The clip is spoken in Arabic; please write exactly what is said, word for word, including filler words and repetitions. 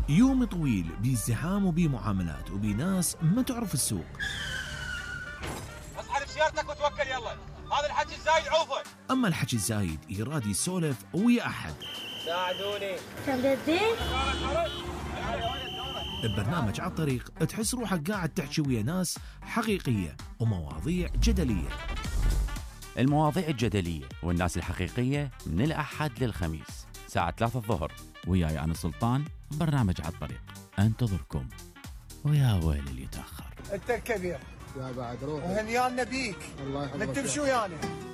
يوم طويل بازدحام وبمعاملات وبناس ما تعرف السوق. اصحى بسيارتك وتوكل يلا، هذا الحكي الزايد عوفه. اما الحكي الزايد يراد يسولف ويا احد. ساعدوني. تبدين؟ ببرنامج على الطريق تحس روحك قاعد تحكي ويا ناس حقيقية ومواضيع جدلية. المواضيع الجدلية والناس الحقيقية من الأحد للخميس ساعة ثلاثة الظهر، وياي أنا سلطان. برنامج على الطريق انتظركم، ويا ويل اللي يتأخر. انت الكبير يا بعد روح وهنيانا بيك. الله يحفظك. ما تمشوا يعني.